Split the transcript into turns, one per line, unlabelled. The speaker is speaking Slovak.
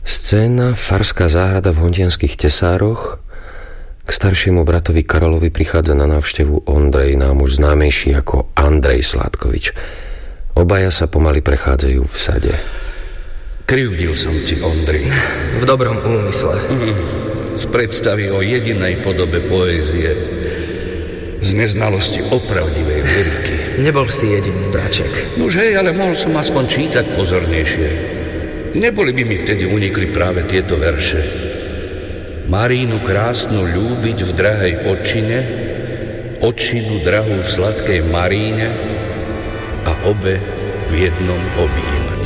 Scéna Farská záhrada v Hontianskych tesároch. K staršiemu bratovi Karolovi prichádza na návštevu Ondrej, nám už známejší ako Andrej Sládkovič. Obaja sa pomaly prechádzajú v sade.
Krivdil som ti, Ondrej.
V dobrom úmysle.
Z predstavy o jedinej podobe poézie, z neznalosti opravdivej lyriky.
Nebol si jediný, braček.
Nuž hej, ale mohol som aspoň čítať pozornejšie. Neboli by mi vtedy unikli práve tieto verše. Marínu krásnu ľúbiť v drahej očine, očinu drahú v sladkej Maríne a obe v jednom objímať.